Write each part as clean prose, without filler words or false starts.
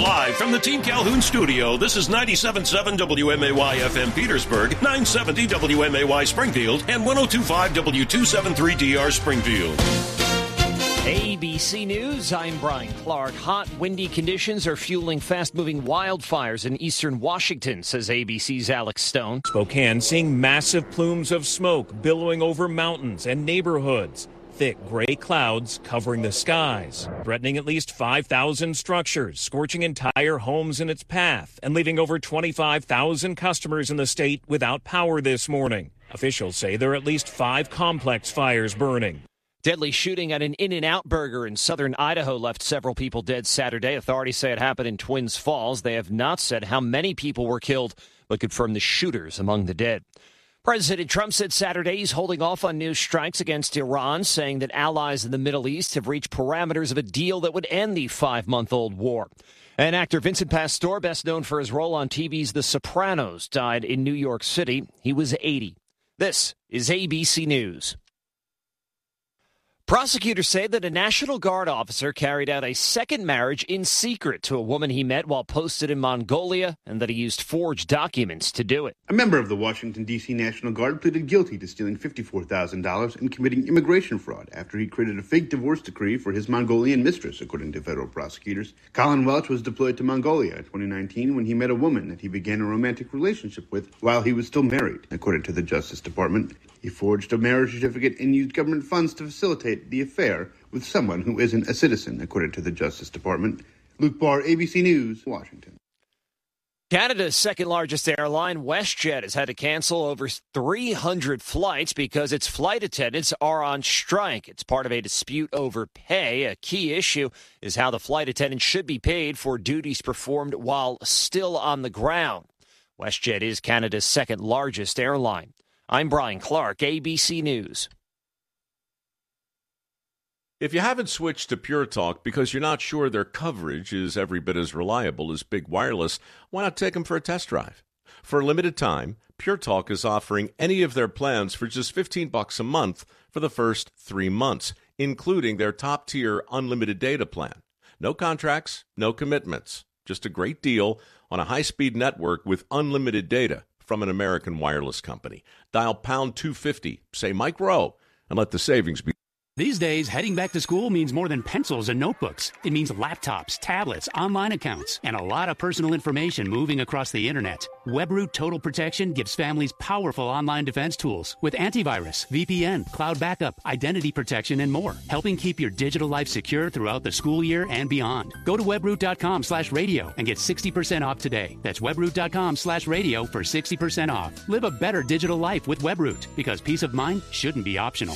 Live from the Team Calhoun studio, this is 97.7 WMAY FM Petersburg, 970 WMAY Springfield, and 102.5 W273DR Springfield. ABC News, I'm Brian Clark. Hot, windy conditions are fueling fast-moving wildfires in eastern Washington, says ABC's Alex Stone. Spokane seeing massive plumes of smoke billowing over mountains and neighborhoods. Thick gray clouds covering the skies, threatening at least 5,000 structures, scorching entire homes in its path, and leaving over 25,000 customers in the state without power this morning. Officials say there are at least 5 complex fires burning. Deadly shooting at an In-N-Out burger in southern Idaho left several people dead Saturday. Authorities say it happened in Twins Falls. They have not said how many people were killed, but confirmed the shooters among the dead. President Trump said Saturday he's holding off on new strikes against Iran, saying that allies in the Middle East have reached parameters of a deal that would end the 5-month-old war. And actor Vincent Pastore, best known for his role on TV's The Sopranos, died in New York City. He was 80. This is ABC News. Prosecutors say that a National Guard officer carried out a second marriage in secret to a woman he met while posted in Mongolia, and that he used forged documents to do it. A member of the Washington, D.C. National Guard pleaded guilty to stealing $54,000 and committing immigration fraud after he created a fake divorce decree for his Mongolian mistress, according to federal prosecutors. Colin Welch was deployed to Mongolia in 2019 when he met a woman that he began a romantic relationship with while he was still married, according to the Justice Department. He forged a marriage certificate and used government funds to facilitate the affair with someone who isn't a citizen, according to the Justice Department. Luke Barr, ABC News, Washington. Canada's second-largest airline, WestJet, has had to cancel over 300 flights because its flight attendants are on strike. It's part of a dispute over pay. A key issue is how the flight attendants should be paid for duties performed while still on the ground. WestJet is Canada's second-largest airline. I'm Brian Clark, ABC News. If you haven't switched to Pure Talk because you're not sure their coverage is every bit as reliable as Big Wireless, why not take them for a test drive? For a limited time, Pure Talk is offering any of their plans for just $15 a month for the first 3 months, including their top-tier unlimited data plan. No contracts, no commitments. Just a great deal on a high-speed network with unlimited data from an American wireless company. Dial pound 250, say Mike Rowe, and let the savings be. These days, heading back to school means more than pencils and notebooks. It means laptops, tablets, online accounts, and a lot of personal information moving across the internet. WebRoot Total Protection gives families powerful online defense tools with antivirus, VPN, cloud backup, identity protection, and more, helping keep your digital life secure throughout the school year and beyond. Go to webroot.com/radio and get 60% off today. That's webroot.com/radio for 60% off. Live a better digital life with WebRoot, because peace of mind shouldn't be optional.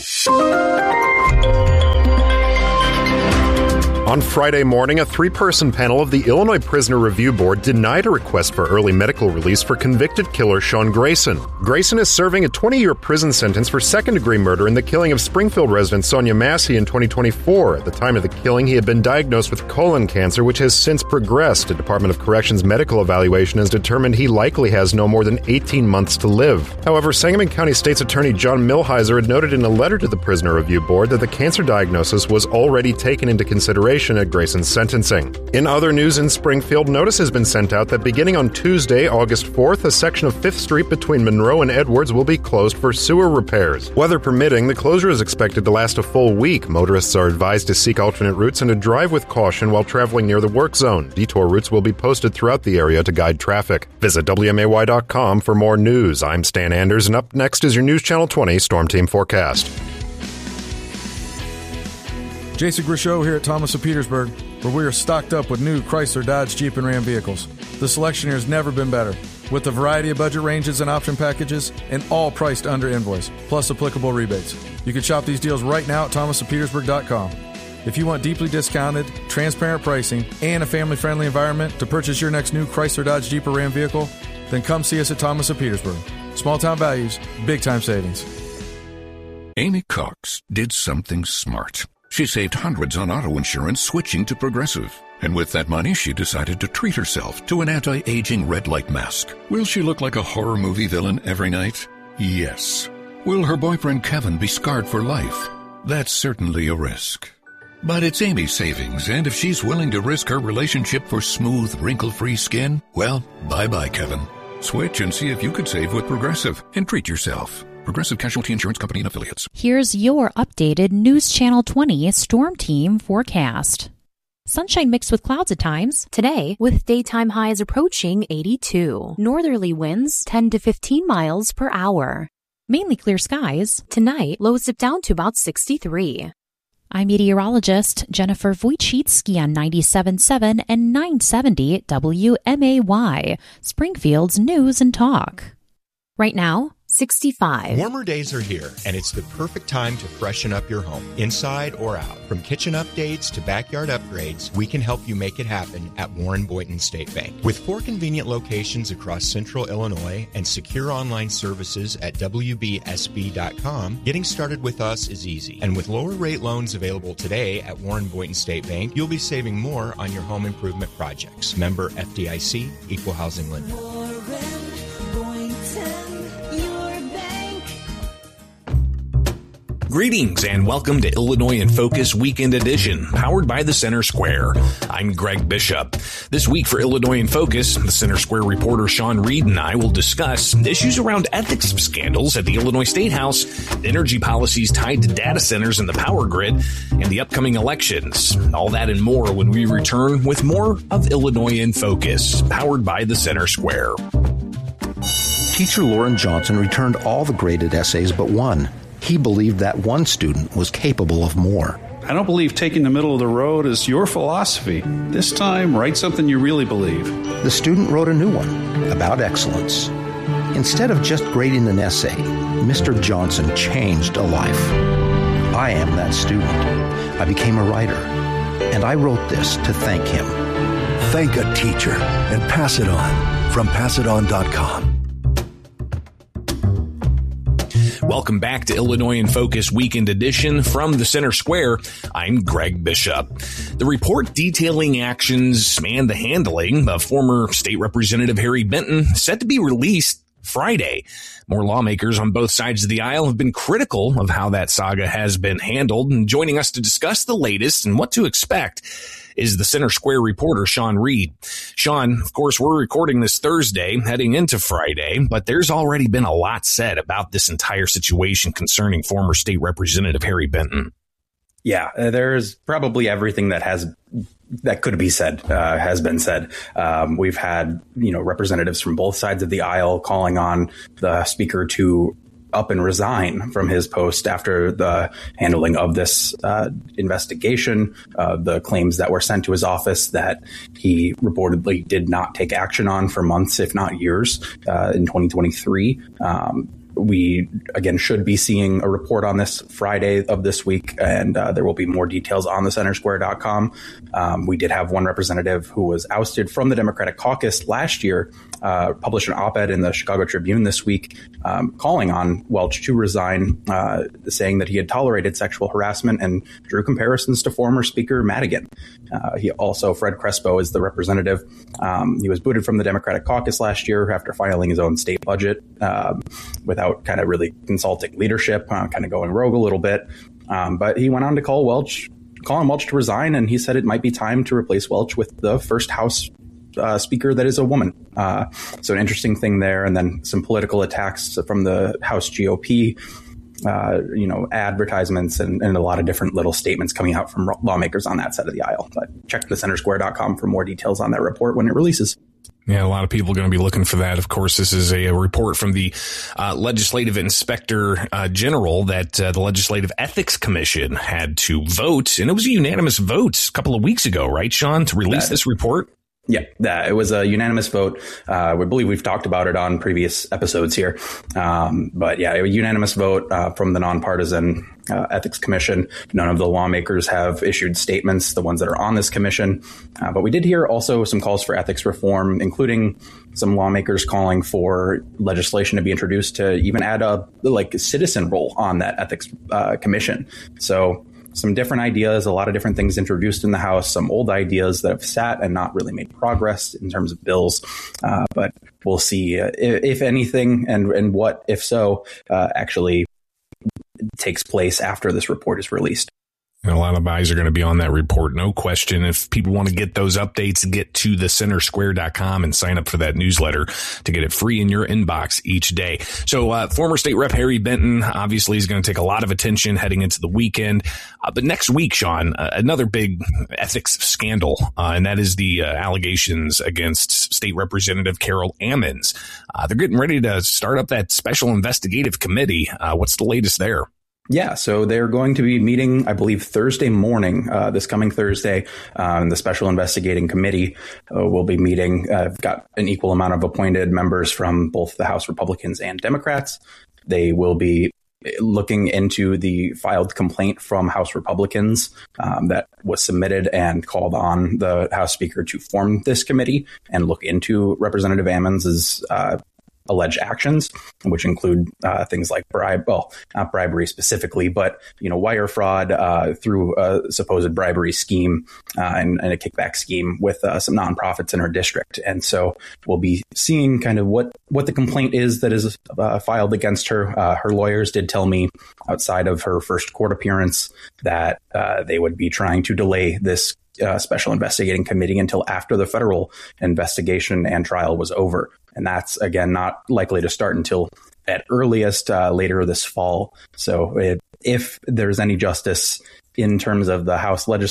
On Friday morning, a 3-person panel of the Illinois Prisoner Review Board denied a request for early medical release for convicted killer Sean Grayson. Grayson is serving a 20-year prison sentence for second-degree murder in the killing of Springfield resident Sonia Massey in 2024. At the time of the killing, he had been diagnosed with colon cancer, which has since progressed. A Department of Corrections medical evaluation has determined he likely has no more than 18 months to live. However, Sangamon County State's Attorney John Milheiser had noted in a letter to the Prisoner Review Board that the cancer diagnosis was already taken into consideration at Grayson's sentencing. In other news in Springfield, notice has been sent out that beginning on Tuesday, August 4th, a section of 5th Street between Monroe and Edwards will be closed for sewer repairs. Weather permitting, the closure is expected to last a full week. Motorists are advised to seek alternate routes and to drive with caution while traveling near the work zone. Detour routes will be posted throughout the area to guide traffic. Visit WMAY.com for more news. I'm Stan Anders, and up next is your News Channel 20 Storm Team Forecast. Jason Grishow here at Thomas of Petersburg, where we are stocked up with new Chrysler, Dodge, Jeep, and Ram vehicles. The selection here has never been better, with a variety of budget ranges and option packages, and all priced under invoice, plus applicable rebates. You can shop these deals right now at thomasofpetersburg.com. If you want deeply discounted, transparent pricing, and a family-friendly environment to purchase your next new Chrysler, Dodge, Jeep, or Ram vehicle, then come see us at Thomas of Petersburg. Small-town values, big-time savings. Amy Cox did something smart. She saved hundreds on auto insurance switching to Progressive. And with that money, she decided to treat herself to an anti-aging red light mask. Will she look like a horror movie villain every night? Yes. Will her boyfriend Kevin be scarred for life? That's certainly a risk. But it's Amy's savings, and if she's willing to risk her relationship for smooth, wrinkle-free skin, well, bye-bye, Kevin. Switch and see if you could save with Progressive and treat yourself. Progressive Casualty Insurance Company and Affiliates. Here's your updated News Channel 20 Storm Team forecast. Sunshine mixed with clouds at times. Today, with daytime highs approaching 82. Northerly winds 10 to 15 miles per hour. Mainly clear skies. Tonight, lows dip down to about 63. I'm meteorologist Jennifer Wojcicki on 97.7 and 970 WMAY, Springfield's News and Talk. Right now, 65. Warmer days are here, and it's the perfect time to freshen up your home, inside or out. From kitchen updates to backyard upgrades, we can help you make it happen at Warren Boynton State Bank. With 4 convenient locations across central Illinois and secure online services at WBSB.com, getting started with us is easy. And with lower rate loans available today at Warren Boynton State Bank, you'll be saving more on your home improvement projects. Member FDIC, Equal Housing Lender. Greetings and welcome to Illinois in Focus Weekend Edition, powered by the Center Square. I'm Greg Bishop. This week for Illinois in Focus, the Center Square reporter Sean Reed and I will discuss issues around ethics scandals at the Illinois State House, energy policies tied to data centers and the power grid, and the upcoming elections. All that and more when we return with more of Illinois in Focus, powered by the Center Square. Teacher Lauren Johnson returned all the graded essays but one. He believed that one student was capable of more. I don't believe taking the middle of the road is your philosophy. This time, write something you really believe. The student wrote a new one about excellence. Instead of just grading an essay, Mr. Johnson changed a life. I am that student. I became a writer, and I wrote this to thank him. Thank a teacher and pass it on from passidon.com. Welcome back to Illinois in Focus Weekend Edition from the Center Square. I'm Greg Bishop. The report detailing actions and the handling of former State Representative Harry Benton set to be released Friday. More lawmakers on both sides of the aisle have been critical of how that saga has been handled, and joining us to discuss the latest and what to expect is the Center Square reporter, Sean Reed. Sean, of course, we're recording this Thursday, heading into Friday, but there's already been a lot said about this entire situation concerning former State Representative Harry Benton. Yeah, there's probably everything that could be said, has been said. We've had, representatives from both sides of the aisle calling on the speaker to up and resign from his post after the handling of this investigation, the claims that were sent to his office that he reportedly did not take action on for months, if not years, in 2023. We, again, should be seeing a report on this Friday of this week, and there will be more details on the centersquare.com. We did have one representative who was ousted from the Democratic caucus last year, published an op-ed in the Chicago Tribune this week, calling on Welch to resign, saying that he had tolerated sexual harassment and drew comparisons to former Speaker Madigan. Fred Crespo is the representative. He was booted from the Democratic caucus last year after filing his own state budget without kind of really consulting leadership, kind of going rogue a little bit. But he went on to call on Welch to resign, and he said it might be time to replace Welch with the first House speaker that is a woman. So an interesting thing there. And then some political attacks from the House GOP, advertisements and a lot of different little statements coming out from lawmakers on that side of the aisle. But check the centersquare.com for more details on that report when it releases. Yeah, a lot of people are going to be looking for that. Of course, this is a report from the Legislative Inspector General that the Legislative Ethics Commission had to vote. And it was a unanimous vote a couple of weeks ago, right, Sean, to release this report? Yeah, it was a unanimous vote. We believe we've talked about it on previous episodes here. But yeah, a unanimous vote from the nonpartisan Ethics Commission. None of the lawmakers have issued statements, the ones that are on this commission. But we did hear also some calls for ethics reform, including some lawmakers calling for legislation to be introduced to even add a citizen role on that Ethics Commission. So some different ideas, a lot of different things introduced in the House, some old ideas that have sat and not really made progress in terms of bills. But we'll see if anything and what, if so, actually takes place after this report is released. And a lot of eyes are going to be on that report, no question. If people want to get those updates, get to thecentersquare.com and sign up for that newsletter to get it free in your inbox each day. So former State Rep Harry Benton obviously is going to take a lot of attention heading into the weekend. But next week, Sean, another big ethics scandal, and that is the allegations against State Representative Carol Ammons. They're getting ready to start up that special investigative committee. What's the latest there? Yeah, so they're going to be meeting, I believe, Thursday morning, this coming Thursday. The Special Investigating Committee will be meeting. I've got an equal amount of appointed members from both the House Republicans and Democrats. They will be looking into the filed complaint from House Republicans that was submitted and called on the House Speaker to form this committee and look into Representative Ammons's alleged actions, which include things like not bribery specifically, but, wire fraud through a supposed bribery scheme and a kickback scheme with some nonprofits in her district. And so we'll be seeing kind of what the complaint is that is filed against her. Her lawyers did tell me outside of her first court appearance that they would be trying to delay this Special Investigating Committee until after the federal investigation and trial was over. And that's, again, not likely to start until at earliest later this fall. So if there's any justice in terms of the House and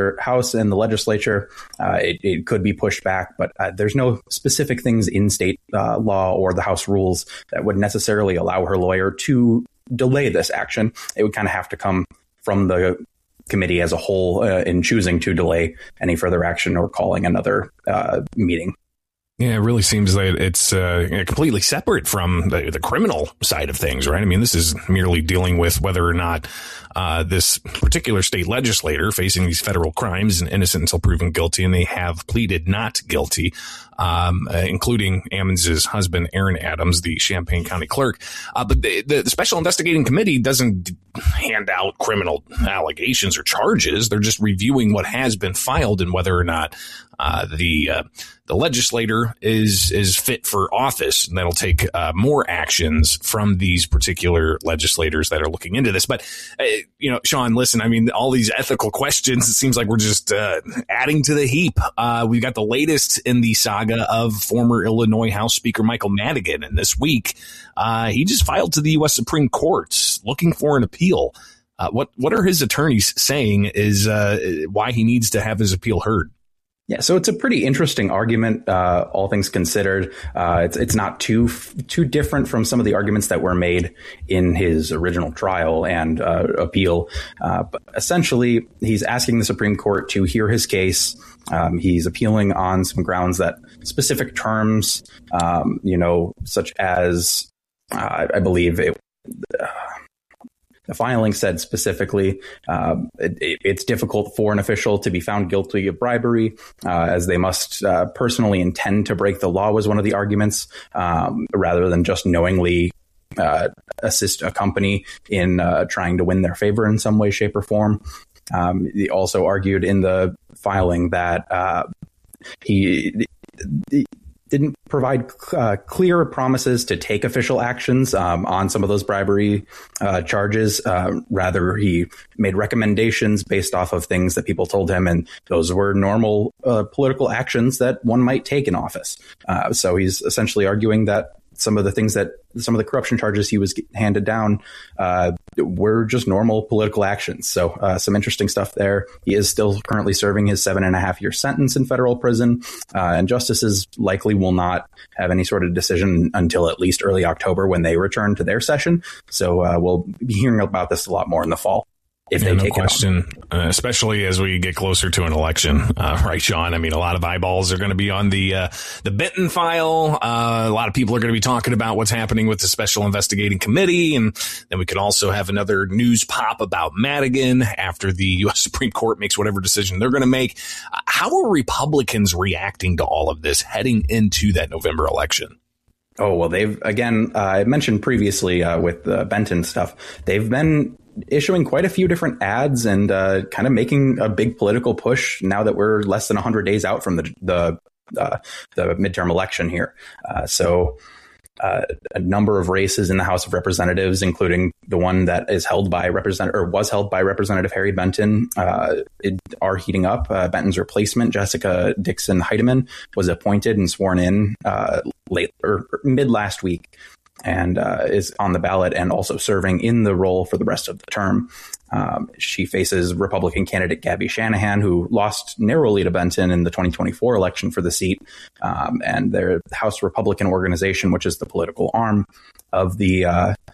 the legislature, it could be pushed back. But there's no specific things in state law or the House rules that would necessarily allow her lawyer to delay this action. It would kind of have to come from the committee as a whole in choosing to delay any further action or calling another meeting. Yeah, it really seems that it's completely separate from the criminal side of things, right? I mean, this is merely dealing with whether or not this particular state legislator facing these federal crimes is innocent until proven guilty, and they have pleaded not guilty, including Ammons' husband, Aaron Adams, the Champaign County clerk. But the Special Investigating Committee doesn't hand out criminal allegations or charges. They're just reviewing what has been filed and whether or not the legislator is fit for office, and that'll take more actions from these particular legislators that are looking into this. But, Sean, listen, I mean, all these ethical questions, it seems like we're just adding to the heap. We've got the latest in the saga of former Illinois House Speaker Michael Madigan. And this week, he just filed to the U.S. Supreme Court looking for an appeal. What are his attorneys saying is why he needs to have his appeal heard? Yeah, so it's a pretty interesting argument, all things considered. It's not too different from some of the arguments that were made in his original trial and appeal. But essentially, he's asking the Supreme Court to hear his case. He's appealing on some grounds that specific terms, such as I believe the filing said specifically it's difficult for an official to be found guilty of bribery as they must personally intend to break the law was one of the arguments rather than just knowingly assist a company in trying to win their favor in some way, shape or form. He also argued in the filing that he didn't provide clear promises to take official actions on some of those bribery charges. Rather, he made recommendations based off of things that people told him, and those were normal political actions that one might take in office. So he's essentially arguing that some of the corruption charges he was handed down were just normal political actions. So some interesting stuff there. He is still currently serving his 7.5-year sentence in federal prison, and justices likely will not have any sort of decision until at least early October when they return to their session. So we'll be hearing about this a lot more in the fall. If they take question, especially as we get closer to an election, right, Sean? I mean, a lot of eyeballs are going to be on the Benton file. A lot of people are going to be talking about what's happening with the Special Investigating Committee, and then we could also have another news pop about Madigan after the U.S. Supreme Court makes whatever decision they're going to make. How are Republicans reacting to all of this heading into that November election? Oh, well, I mentioned previously with the Benton stuff, they've been issuing quite a few different ads and kind of making a big political push now that we're less than 100 days out from the midterm election here. So a number of races in the House of Representatives, including the one that is held by was held by Representative Harry Benton, are heating up. Benton's replacement, Jessica Dixon Heidemann, was appointed and sworn in mid last week, and is on the ballot and also serving in the role for the rest of the term. She faces Republican candidate Gabby Shanahan, who lost narrowly to Benton in the 2024 election for the seat. And their House Republican organization, which is the political arm of the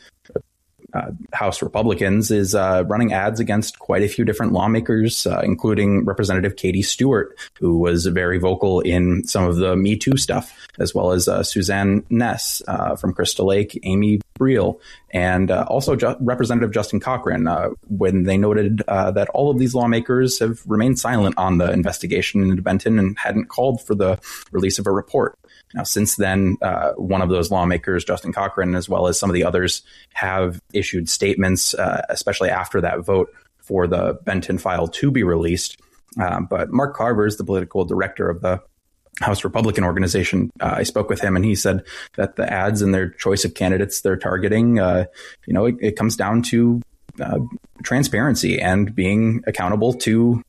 House Republicans, is running ads against quite a few different lawmakers, including Representative Katie Stewart, who was very vocal in some of the Me Too stuff, as well as Suzanne Ness from Crystal Lake, Amy Briel, and also Representative Justin Cochran, when they noted that all of these lawmakers have remained silent on the investigation into Benton and hadn't called for the release of a report. Now, since then, one of those lawmakers, Justin Cochran, as well as some of the others, have issued statements, especially after that vote, for the Benton file to be released. But Mark Carver is the political director of the House Republican organization. I spoke with him, and he said that the ads and their choice of candidates they're targeting, it comes down to transparency and being accountable to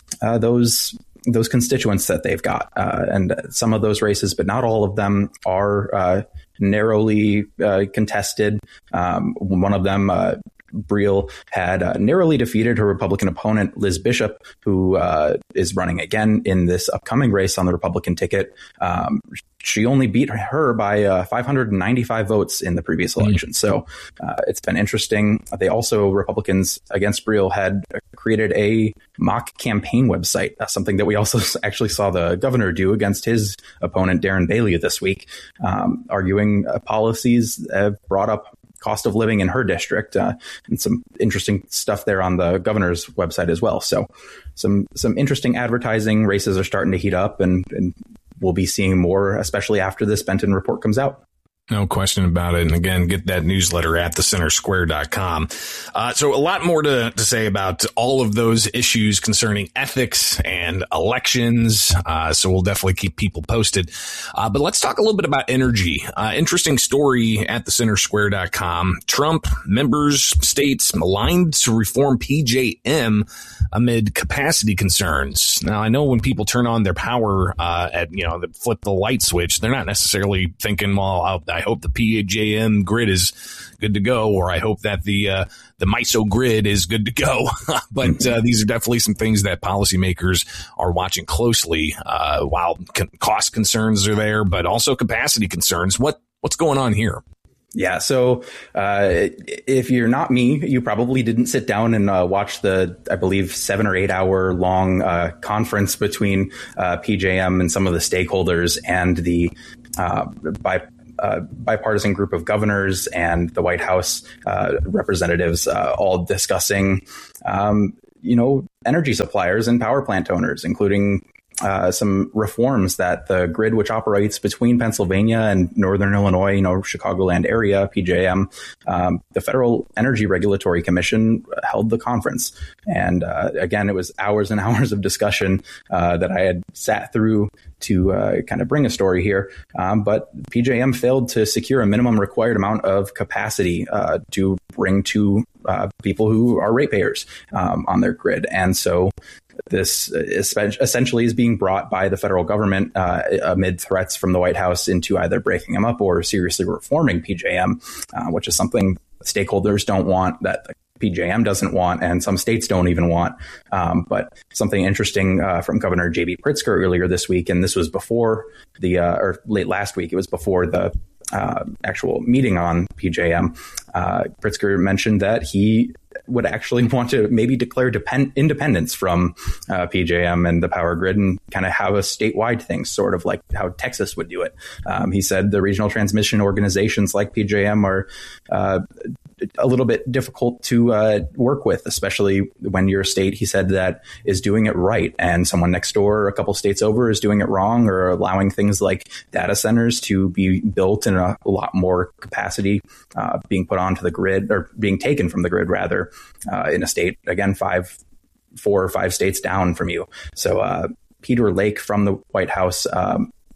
those constituents that they've got. And some of those races, but not all of them, are narrowly contested. One of them, Briel, had narrowly defeated her Republican opponent, Liz Bishop, who is running again in this upcoming race on the Republican ticket. She only beat her by 595 votes in the previous election. So it's been interesting. They also, Republicans against Briel, had created a mock campaign website, something that we also actually saw the governor do against his opponent, Darren Bailey, this week, arguing policies brought up cost of living in her district, and some interesting stuff there on the governor's website as well. So some interesting advertising. Races are starting to heat up, and we'll be seeing more, especially after this Benton report comes out. No question about it. And again, get that newsletter at thecentersquare.com. So a lot more to say about all of those issues concerning ethics and elections. So we'll definitely keep people posted. But let's talk a little bit about energy. Interesting story at thecentersquare.com. Trump members, states aligned to reform PJM amid capacity concerns. Now, I know when people turn on their power flip the light switch, they're not necessarily thinking, well, I hope the PJM grid is good to go, or I hope that the MISO grid is good to go. But these are definitely some things that policymakers are watching closely, while cost concerns are there, but also capacity concerns. What's going on here? Yeah. So if you're not me, you probably didn't sit down and watch the, I believe, 7 or 8 hour long conference between PJM and some of the stakeholders and the bipartisan group of governors and the White House representatives, all discussing, energy suppliers and power plant owners, including some reforms that the grid, which operates between Pennsylvania and Northern Illinois, Chicagoland area, PJM, the Federal Energy Regulatory Commission held the conference. And again, it was hours and hours of discussion that I had sat through to kind of bring a story here. But PJM failed to secure a minimum required amount of capacity to bring to people who are ratepayers on their grid. And so this essentially is being brought by the federal government amid threats from the White House into either breaking them up or seriously reforming PJM, which is something stakeholders don't want, that the PJM doesn't want, and some states don't even want. But something interesting from Governor J.B. Pritzker earlier this week, and this was before or late last week, it was before the actual meeting on PJM. Pritzker mentioned that he would actually want to maybe declare independence from PJM and the power grid and kind of have a statewide thing, sort of like how Texas would do it. He said the regional transmission organizations like PJM are a little bit difficult to work with, especially when your state, he said, that is doing it right, and someone next door, a couple states over, is doing it wrong, or allowing things like data centers to be built in a lot more capacity being put onto the grid, or being taken from the grid rather, in a state, again, 4 or 5 states down from you. So Peter Lake from the White House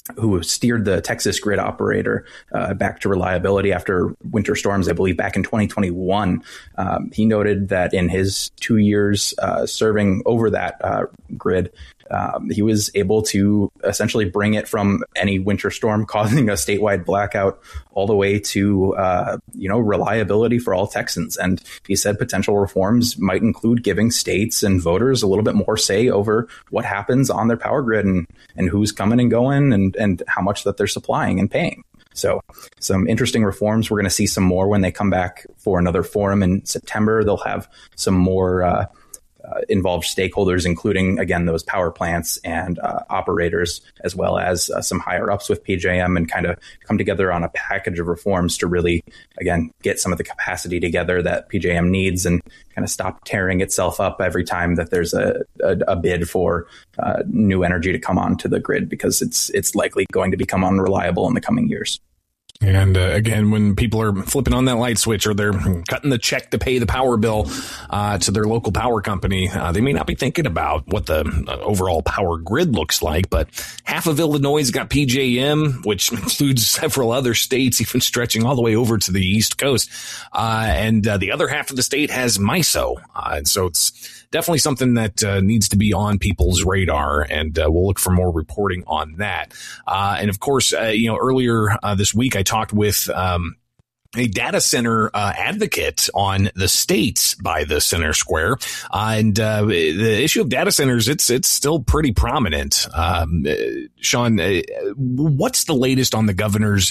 who steered the Texas grid operator back to reliability after winter storms, I believe, back in 2021. He noted that in his 2 years serving over that grid, he was able to essentially bring it from any winter storm causing a statewide blackout all the way to, reliability for all Texans. And he said potential reforms might include giving states and voters a little bit more say over what happens on their power grid and who's coming and going and how much that they're supplying and paying. So some interesting reforms. We're going to see some more when they come back for another forum in September. They'll have some more involved stakeholders, including, again, those power plants and operators, as well as some higher ups with PJM, and kind of come together on a package of reforms to really, again, get some of the capacity together that PJM needs and kind of stop tearing itself up every time that there's a bid for new energy to come onto the grid, because it's likely going to become unreliable in the coming years. And again, when people are flipping on that light switch or they're cutting the check to pay the power bill to their local power company, they may not be thinking about what the overall power grid looks like. But half of Illinois has got PJM, which includes several other states, even stretching all the way over to the East Coast. And the other half of the state has MISO. And so it's definitely something that needs to be on people's radar, and we'll look for more reporting on that. And of course, earlier this week, I talked with a data center advocate on the States by the Center Square, and the issue of data centers, it's still pretty prominent. Sean, what's the latest on the governor's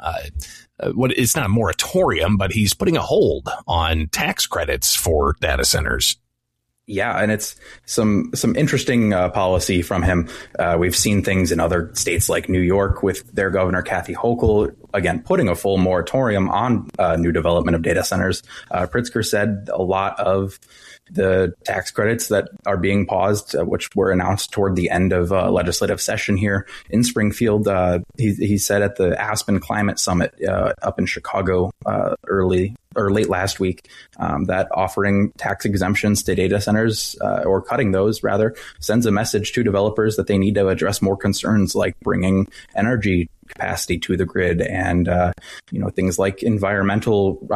it's not a moratorium, but he's putting a hold on tax credits for data centers? Yeah, and it's some interesting policy from him. We've seen things in other states like New York with their governor, Kathy Hochul, again, putting a full moratorium on new development of data centers. Pritzker said a lot of the tax credits that are being paused, which were announced toward the end of legislative session here in Springfield. He said at the Aspen Climate Summit up in Chicago late last week, that offering tax exemptions to data centers, or cutting those rather, sends a message to developers that they need to address more concerns like bringing energy capacity to the grid and, things like environmental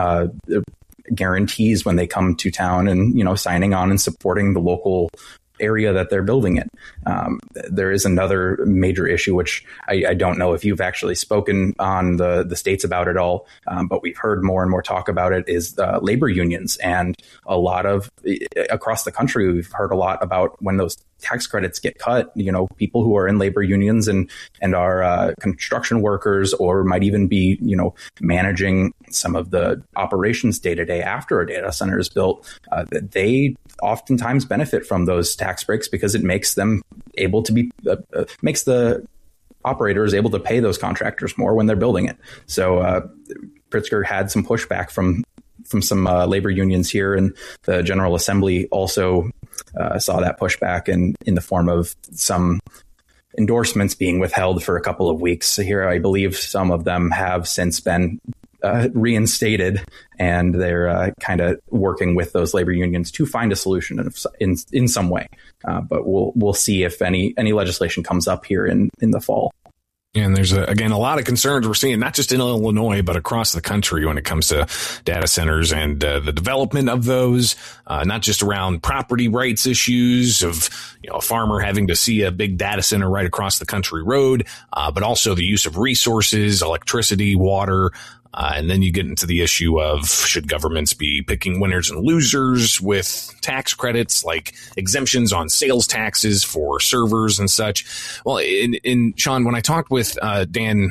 guarantees when they come to town and, signing on and supporting the local area that they're building it. There is another major issue, which I don't know if you've actually spoken on the states about it all, but we've heard more and more talk about it, is labor unions. And a lot of across the country, we've heard a lot about when those tax credits get cut, people who are in labor unions and are construction workers, or might even be, managing some of the operations day to day after a data center is built, they oftentimes benefit from those tax breaks because it makes them able to be, makes the operators able to pay those contractors more when they're building it. So Pritzker had some pushback from some labor unions here, and the General Assembly also saw that pushback in the form of some endorsements being withheld for a couple of weeks. So here, I believe some of them have since been reinstated, and they're kind of working with those labor unions to find a solution in some way. But we'll see if any legislation comes up here in the fall. And there's, again, a lot of concerns we're seeing, not just in Illinois, but across the country when it comes to data centers and the development of those, not just around property rights issues of, a farmer having to see a big data center right across the country road, but also the use of resources, electricity, water. And then you get into the issue of, should governments be picking winners and losers with tax credits, like exemptions on sales taxes for servers and such? Well, in Sean, when I talked with Dan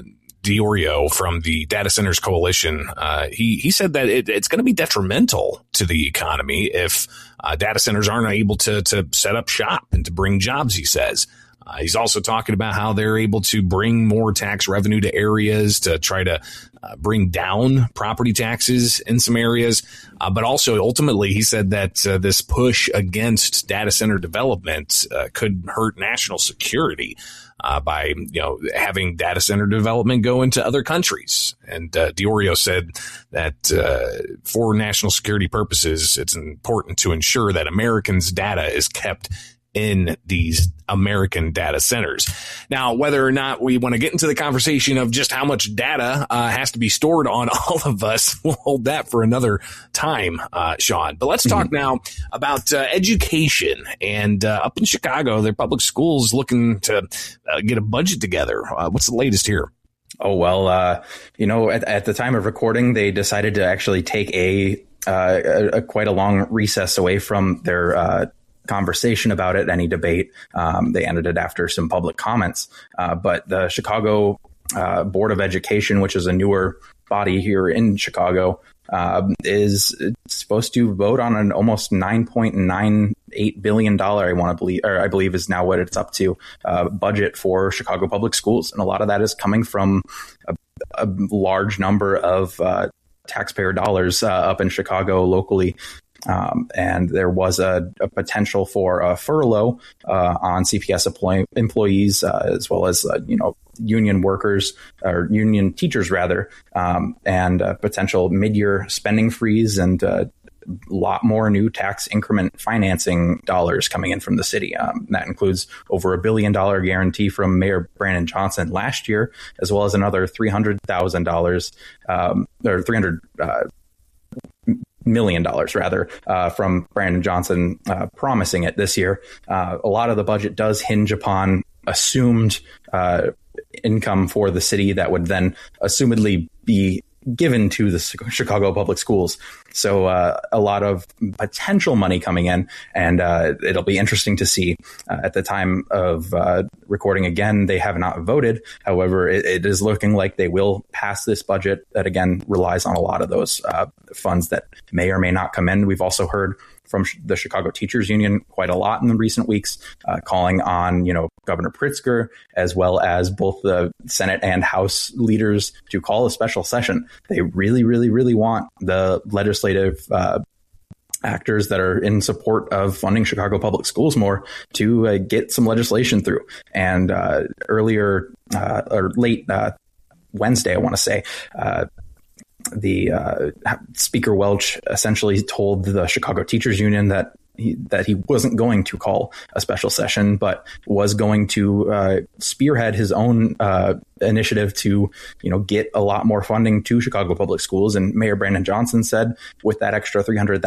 Diorio from the Data Centers Coalition, he said that it's going to be detrimental to the economy if data centers aren't able to set up shop and to bring jobs, he says. He's also talking about how they're able to bring more tax revenue to areas to try to bring down property taxes in some areas. But also, ultimately, he said that this push against data center development could hurt national security by having data center development go into other countries. And Diorio said that for national security purposes, it's important to ensure that Americans' data is kept in these American data centers. Now, whether or not we want to get into the conversation of just how much data has to be stored on all of us, we'll hold that for another time, Sean. But let's talk now about education. And up in Chicago, their public schools looking to get a budget together. What's the latest here? Oh, well, at the time of recording, they decided to actually take a quite a long recess away from their conversation about it, any debate. They ended it after some public comments. But the Chicago Board of Education, which is a newer body here in Chicago, is supposed to vote on an almost $9.98 billion, I believe is now what it's up to, budget for Chicago public schools. And a lot of that is coming from a large number of taxpayer dollars up in Chicago locally. And there was a potential for a furlough on CPS employees, as well as, union workers or union teachers, rather, and potential mid-year spending freeze and a lot more new tax increment financing dollars coming in from the city. That includes over $1 billion guarantee from Mayor Brandon Johnson last year, as well as another $300,000 or $300 million rather, from Brandon Johnson promising it this year. A lot of the budget does hinge upon assumed income for the city that would then assumedly be given to the Chicago public schools. So a lot of potential money coming in, and it'll be interesting to see. At the time of recording, again, they have not voted. However, it is looking like they will pass this budget that, again, relies on a lot of those funds that may or may not come in. We've also heard from the Chicago Teachers Union quite a lot in the recent weeks, calling on, Governor Pritzker, as well as both the Senate and House leaders to call a special session. They really, really, really want the legislative actors that are in support of funding Chicago public schools more to get some legislation through. And late Wednesday, I want to say, the Speaker Welch essentially told the Chicago Teachers Union that he wasn't going to call a special session, but was going to spearhead his own initiative to, get a lot more funding to Chicago public schools. And Mayor Brandon Johnson said, with that extra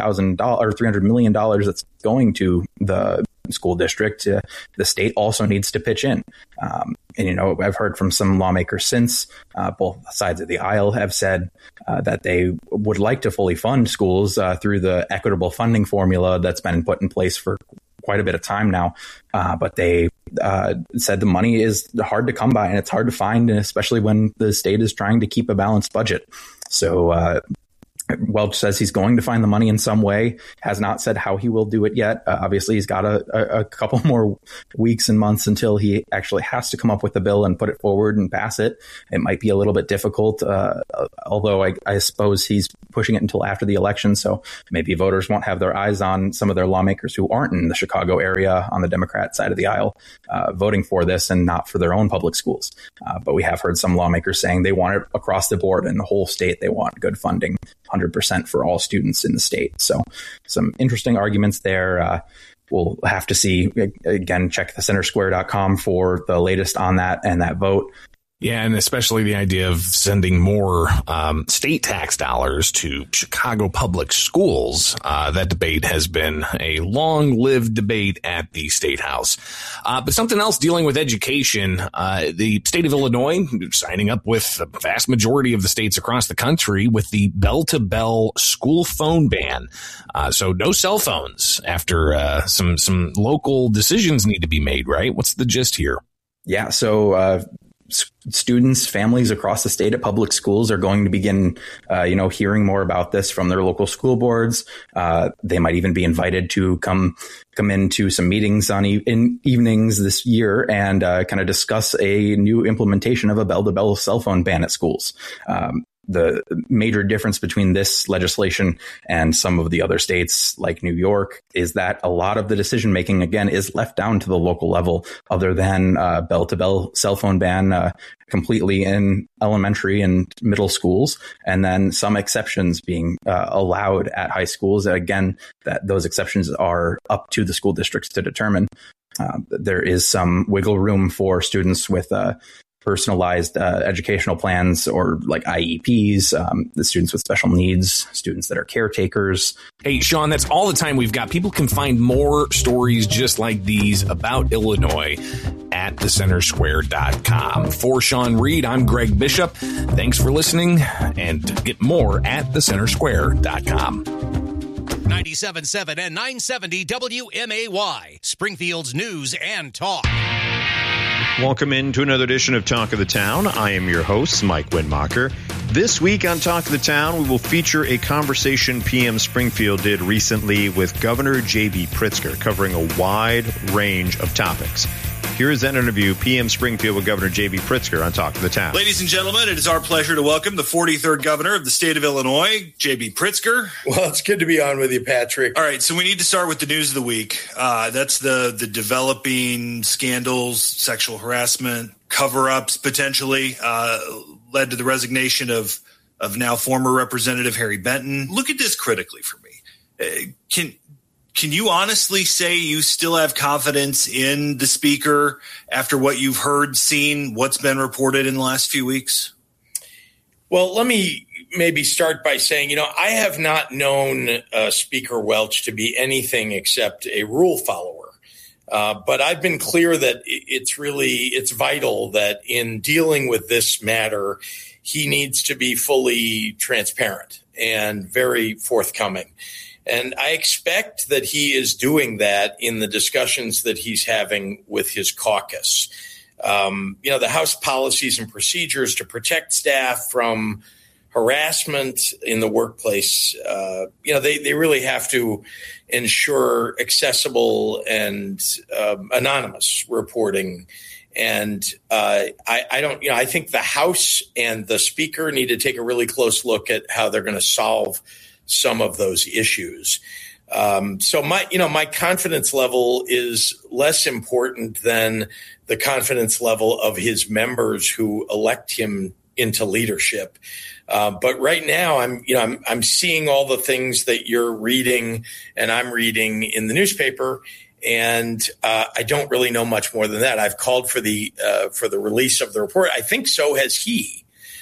$300 million that's going to the school district, the state also needs to pitch in. And, I've heard from some lawmakers since both sides of the aisle have said that they would like to fully fund schools through the equitable funding formula that's been put in place for quite a bit of time now. But they said the money is hard to come by and it's hard to find, and especially when the state is trying to keep a balanced budget. So Welch says he's going to find the money in some way, has not said how he will do it yet. Obviously, he's got a couple more weeks and months until he actually has to come up with the bill and put it forward and pass it. It might be a little bit difficult, although I suppose he's pushing it until after the election. So maybe voters won't have their eyes on some of their lawmakers who aren't in the Chicago area on the Democrat side of the aisle voting for this and not for their own public schools. But we have heard some lawmakers saying they want it across the board in the whole state. They want good funding, 100% for all students in the state. So some interesting arguments there. We'll have to see. Again, check the centersquare.com for the latest on that and that vote. Yeah, and especially the idea of sending more state tax dollars to Chicago public schools. That debate has been a long-lived debate at the State House. But something else dealing with education, the state of Illinois signing up with the vast majority of the states across the country with the bell-to-bell school phone ban. So no cell phones after some local decisions need to be made, right? What's the gist here? Yeah, so students, families across the state at public schools are going to begin, hearing more about this from their local school boards. They might even be invited to come into some meetings in evenings this year and kind of discuss a new implementation of a bell-to-bell cell phone ban at schools. the major difference between this legislation and some of the other states like New York is that a lot of the decision making, again, is left down to the local level, other than bell-to-bell cell phone ban completely in elementary and middle schools, and then some exceptions being allowed at high schools. Again, that those exceptions are up to the school districts to determine. There is some wiggle room for students with personalized educational plans, or like IEPs, the students with special needs, students that are caretakers. Hey, Sean, that's all the time we've got. People can find more stories just like these about Illinois at thecentersquare.com. For Sean Reed, I'm Greg Bishop. Thanks for listening, and get more at thecentersquare.com. 97.7 and 970 WMAY, Springfield's news and talk. Welcome into another edition of Talk of the Town. I am your host, Mike Winmacher. This week on Talk of the Town, we will feature a conversation PM Springfield did recently with Governor J.B. Pritzker, covering a wide range of topics. Here is that interview, PM Springfield with Governor J.B. Pritzker on Talk of the Town. Ladies and gentlemen, it is our pleasure to welcome the 43rd governor of the state of Illinois, J.B. Pritzker. Well, it's good to be on with you, Patrick. All right, so we need to start with the news of the week. That's the developing scandals, sexual harassment, cover-ups potentially, led to the resignation of now former Representative Harry Benton. Look at this critically for me. Can you honestly say you still have confidence in the speaker after what you've heard, seen, what's been reported in the last few weeks? Well, let me maybe start by saying, I have not known Speaker Welch to be anything except a rule follower. But I've been clear that it's vital that in dealing with this matter, he needs to be fully transparent and very forthcoming. And I expect that he is doing that in the discussions that he's having with his caucus. The House policies and procedures to protect staff from harassment in the workplace, they really have to ensure accessible and anonymous reporting. And I think the House and the Speaker need to take a really close look at how they're going to solve some of those issues. So my confidence level is less important than the confidence level of his members who elect him into leadership. But right now I'm seeing all the things that you're reading and I'm reading in the newspaper. And I don't really know much more than that. I've called for the release of the report. I think so has he.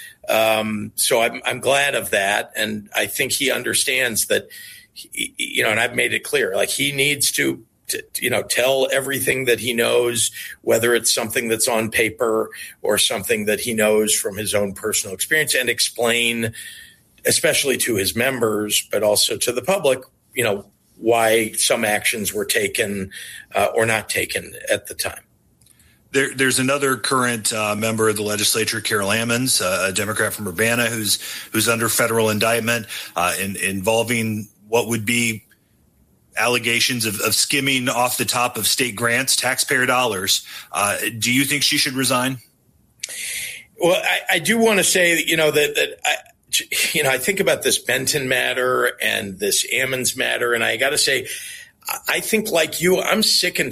So I'm glad of that. And I think he understands that, and I've made it clear, like he needs to tell everything that he knows, whether it's something that's on paper or something that he knows from his own personal experience, and explain, especially to his members, but also to the public, why some actions were taken or not taken at the time. There's another current member of the legislature, Carol Ammons, a Democrat from Urbana, who's under federal indictment involving what would be allegations of skimming off the top of state grants, taxpayer dollars. Do you think she should resign? Well, I do want to say that I think about this Benton matter and this Ammons matter, and I got to say, I think like you, I'm sick and